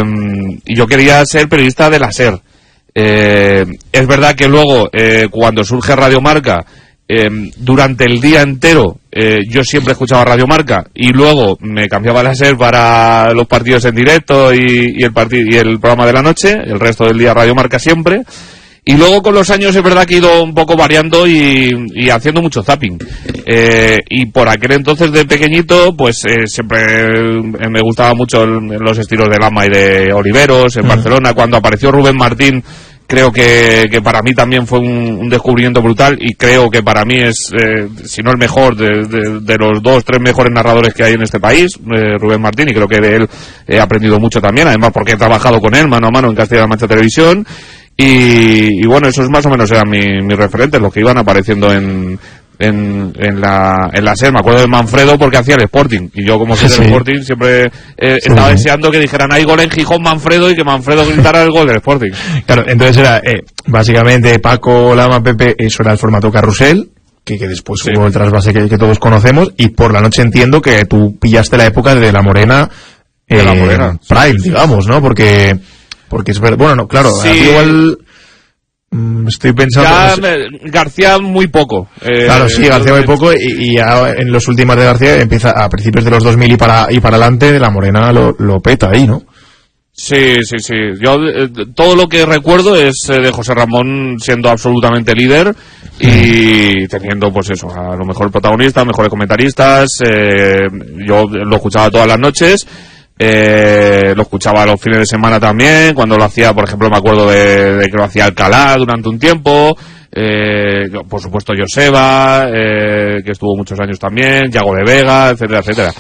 y yo quería ser periodista de la SER. Es verdad que luego, cuando surge Radio Marca, durante el día entero yo siempre escuchaba Radio Marca y luego me cambiaba a la SER para los partidos en directo y el programa de la noche, el resto del día Radio Marca siempre. Y luego con los años es verdad que he ido un poco variando y haciendo mucho zapping. Y por aquel entonces de pequeñito, pues siempre me gustaba mucho los estilos de Lama y de Oliveros en Barcelona. Cuando apareció Rubén Martín, creo que para mí también fue un descubrimiento brutal y creo que para mí es, si no el mejor, de los 2-3 mejores narradores que hay en este país, Rubén Martín, y creo que de él he aprendido mucho también, además porque he trabajado con él mano a mano en Castilla-La Mancha Televisión. Y bueno, esos más o menos eran mis referentes, los que iban apareciendo en la SER. Me acuerdo de Manfredo porque hacía el Sporting, y yo como soy del Sporting siempre estaba deseando que dijeran hay gol en Gijón Manfredo y que Manfredo gritara el gol del Sporting. Claro, entonces era básicamente Paco, Lama, Pepe, eso era el formato carrusel, que después hubo el trasvase que todos conocemos, y por la noche entiendo que tú pillaste la época de La Morena, Prime, digamos, ¿no? Porque es verdad, bueno, no, claro, igual estoy pensando... García muy poco. Claro, sí, García muy poco, y ya en los últimos de García empieza a principios de los 2000 y para adelante, La Morena lo peta ahí, ¿no? Sí. Yo todo lo que recuerdo es de José Ramón siendo absolutamente líder y teniendo, pues eso, a lo mejor protagonistas, mejores comentaristas. Yo lo escuchaba todas las noches. Lo escuchaba los fines de semana también, cuando lo hacía, por ejemplo, me acuerdo de que lo hacía Alcalá durante un tiempo, por supuesto Joseba, que estuvo muchos años también, Yago de Vega, etcétera.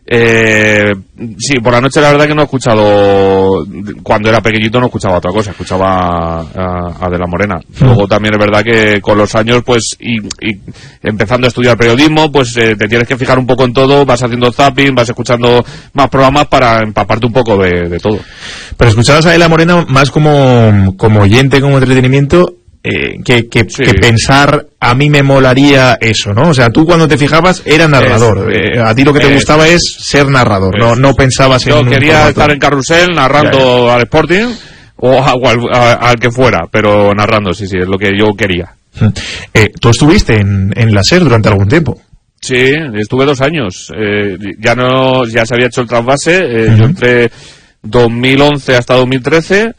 Sí, por la noche la verdad que no he escuchado, cuando era pequeñito no escuchaba otra cosa, escuchaba a De la Morena. Luego también es verdad que con los años, pues, y empezando a estudiar periodismo, pues te tienes que fijar un poco en todo, vas haciendo zapping, vas escuchando más programas para empaparte un poco de todo. Pero escuchabas a De la Morena más como oyente, como entretenimiento, que pensar, a mí me molaría eso, ¿no? O sea, tú cuando te fijabas era narrador, a ti lo que te gustaba es ser narrador, no pensabas en... Yo quería estar en carrusel narrando al Sporting o al que fuera, pero narrando, sí, es lo que yo quería. ¿Tú estuviste en la SER durante algún tiempo? Sí, estuve 2 años, ya se había hecho el trasvase, yo entré 2011 hasta 2013.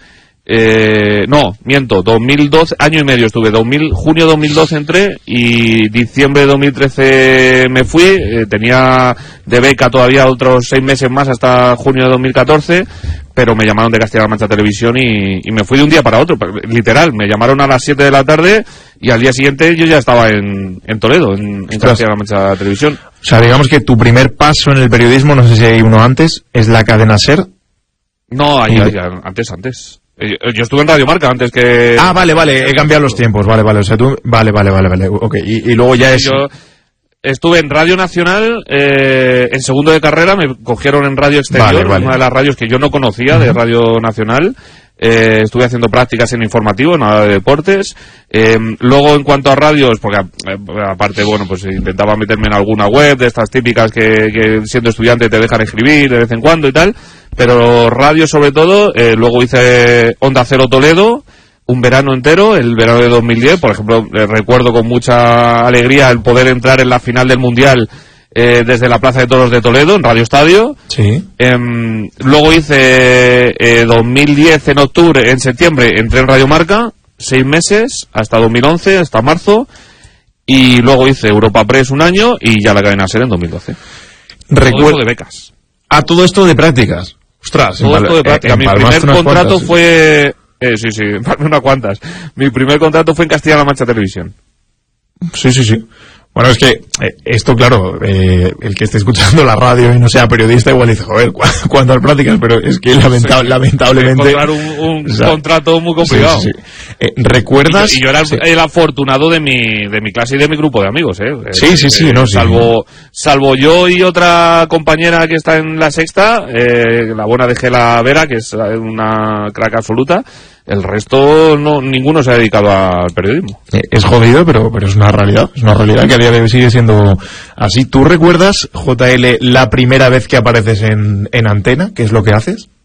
No, miento, 2012, año y medio estuve, junio 2012 entré y diciembre de 2013 me fui, tenía de beca todavía otros 6 meses más hasta junio de 2014, pero me llamaron de Castilla-La Mancha Televisión y me fui de un día para otro, literal, me llamaron a las 7 de la tarde y al día siguiente yo ya estaba en Toledo, en Castilla-La Mancha Televisión. O sea, digamos que tu primer paso en el periodismo, no sé si hay uno antes, es la cadena SER. No, antes. Yo estuve en Radio Marca antes que... Ah, vale, he cambiado los tiempos, vale, o sea, tú... Vale, ok, y luego ya es... Yo estuve en Radio Nacional, en segundo de carrera, me cogieron en Radio Exterior, una de las radios que yo no conocía, de Radio Nacional. Estuve haciendo prácticas en informativo, nada de deportes. Luego, en cuanto a radios, porque aparte, bueno, pues intentaba meterme en alguna web de estas típicas que siendo estudiante te dejan escribir de vez en cuando y tal, pero radio sobre todo. Luego hice Onda Cero Toledo un verano entero, el verano de 2010, por ejemplo. Recuerdo con mucha alegría el poder entrar en la final del Mundial desde la Plaza de Toros de Toledo, en Radio Estadio. Sí. Luego hice 2010 en septiembre, entré en Radio Marca, 6 meses, hasta 2011, hasta marzo, y luego hice Europa Press un año, y ya la cadena SER en 2012. Recuerdo de becas. Todo esto de prácticas. Ostras, todo esto de prácticas. Mi primer contrato fue... sí, unas cuantas. Mi primer contrato fue en Castilla-La Mancha Televisión. Sí. Bueno, es que esto, claro, el que esté escuchando la radio y no sea periodista igual dice, joder, ¿cuántas prácticas? Pero es que lamentablemente... Encontrar un contrato muy complicado. Sí. ¿Recuerdas? Y yo era el afortunado de mi clase y de mi grupo de amigos, Sí. Salvo yo y otra compañera que está en la sexta, la buena de Gela Vera, que es una crack absoluta. El resto, ninguno se ha dedicado al periodismo. Es jodido, pero es una realidad. Es una realidad que a día de hoy sigue siendo así. ¿Tú recuerdas, JL, la primera vez que apareces en antena? ¿Qué es lo que haces?